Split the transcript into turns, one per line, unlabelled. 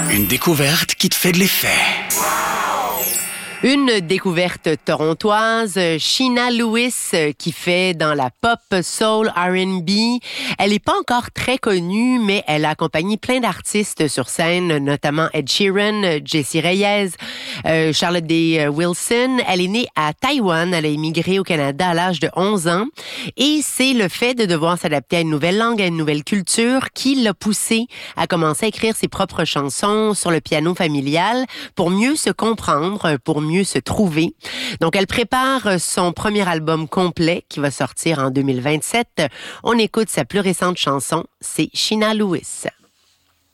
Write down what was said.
Une découverte qui te fait de l'effet.
Une découverte torontoise, Sheena Lewis, qui fait dans la pop, soul, R&B. Elle n'est pas encore très connue, mais elle a accompagné plein d'artistes sur scène, notamment Ed Sheeran, Jessie Reyez, Charlotte Day Wilson. Elle est née à Taïwan. Elle a immigré au Canada à l'âge de 11 ans. Et c'est le fait de devoir s'adapter à une nouvelle langue, à une nouvelle culture, qui l'a poussée à commencer à écrire ses propres chansons sur le piano familial pour mieux se comprendre, pour mieux se trouver. Donc, elle prépare son premier album complet qui va sortir en 2027. On écoute sa plus récente chanson, c'est Sheena Lewis.